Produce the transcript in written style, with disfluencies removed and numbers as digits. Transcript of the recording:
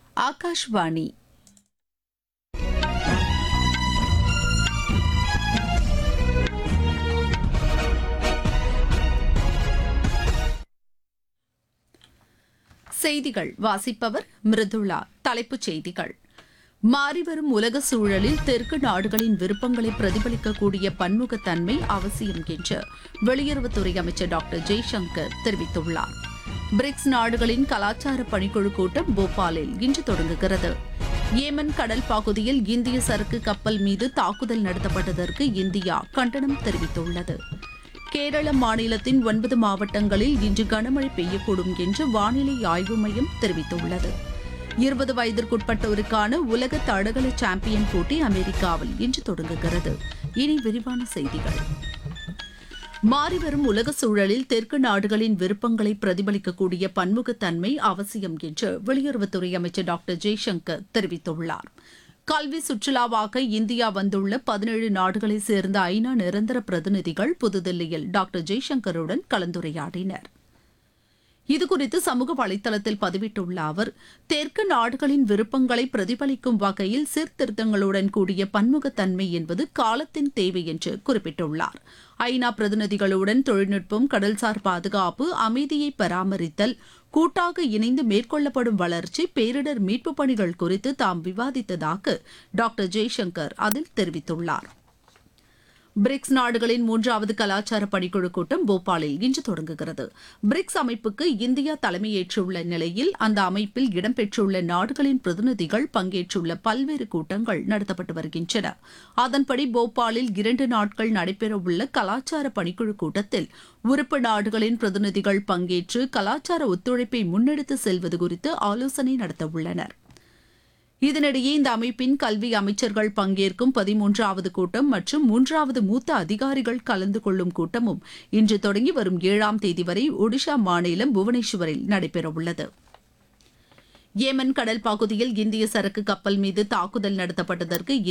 ஆகாஷ்வாணி. செய்திகள் வாசிப்பவர் மிருதுளா. தலைப்புச் செய்திகள்: மாறிவரும் உலக சூழலில் தெற்கு நாடுகளின் விருப்பங்களை பிரதிபலிக்கக்கூடிய பன்முகத்தன்மை அவசியம் என்று வெளியுறவுத்துறை அமைச்சர் டாக்டர் ஜெய்சங்கர் தெரிவித்துள்ளார். பிரிக்ஸ் நாடுகளின் கலாச்சார பணிக்குழு கூட்டம் போபாலில் இன்று தொடங்குகிறது. ஏமன் கடல் பகுதியில் இந்திய சரக்கு கப்பல் மீது தாக்குதல் நடத்தப்பட்டதற்கு இந்தியா கண்டனம் தெரிவித்துள்ளது. கேரள மாநிலத்தின் 9 மாவட்டங்களில் இன்று கனமழை பெய்யக்கூடும் என்று வானிலை ஆய்வு மையம் தெரிவித்துள்ளது. 20 வயதிற்குட்பட்டோருக்கான உலக தடகள சாம்பியன் போட்டி அமெரிக்காவில் இன்று தொடங்குகிறது. இனி விரிவான செய்திகள். மாறிவரும் உலக சூழலில் தெற்கு நாடுகளின் விருப்பங்களை பிரதிபலிக்கக்கூடிய பன்முகத்தன்மை அவசியம் என்று வெளியுறவுத்துறை அமைச்சர் டாக்டர் ஜெய்சங்கர் தெரிவித்துள்ளார். கல்வி சுற்றுலாவாக இந்தியா வந்துள்ள 17 நாடுகளைச் சேர்ந்த ஐநா நிரந்தர பிரதிநிதிகள் புதுதில்லியில் டாக்டர் ஜெய்சங்கருடன் கலந்துரையாடினர். இதுகுறித்து சமூக வலைதளத்தில் பதிவிட்டுள்ள அவர், தெற்கு நாடுகளின் விருப்பங்களை பிரதிபலிக்கும் வகையில் சீர்திருத்தங்களுடன் கூடிய பன்முகத்தன்மை என்பது காலத்தின் தேவை என்று குறிப்பிட்டுள்ளார். ஐநா பிரதிநிதிகளுடன் தொழில்நுட்பம், கடல்சார் பாதுகாப்பு, அமைதியை பராமரித்தல், கூட்டாக இணைந்து மேற்கொள்ளப்படும் வளர்ச்சி, பேரிடர் மீட்புப் பணிகள் குறித்து தாம் விவாதித்ததாக டாக்டர் ஜெய்சங்கர் அதில் தெரிவித்துள்ளார். பிரிக்ஸ் நாடுகளின் 3வது கலாச்சார பணிக்குழு கூட்டம் போபாலில் இன்று தொடங்குகிறது. பிரிக்ஸ் அமைப்புக்கு இந்தியா தலைமையேற்றுள்ள நிலையில் அந்த அமைப்பில் இடம்பெற்றுள்ள நாடுகளின் பிரதிநிதிகள் பங்கேற்றுள்ள பல்வேறு கூட்டங்கள் நடத்தப்பட்டு வருகின்றன. அதன்படி போபாலில் 2 நாட்கள் நடைபெறவுள்ள கலாச்சார பணிக்குழு கூட்டத்தில் உறுப்பு நாடுகளின் பிரதிநிதிகள் பங்கேற்று கலாச்சார ஒத்துழைப்பை முன்னெடுத்து செல்வது குறித்து ஆலோசனை நடத்தவுள்ளனர். இதனிடையே இந்த அமைப்பின் கல்வி அமைச்சர்கள் பங்கேற்கும் 13வது கூட்டம் மற்றும் 3வது மூத்த அதிகாரிகள் கலந்து கொள்ளும் கூட்டமும் இன்று தொடங்கி வரும் 7ஆம் தேதி வரை ஒடிஷா மாநிலம் புவனேஸ்வரில் நடைபெறவுள்ளது. ஏமன் கடல் பகுதியில் இந்திய சரக்கு கப்பல் மீது தாக்குதல் நடத்தப்பட்டதற்கு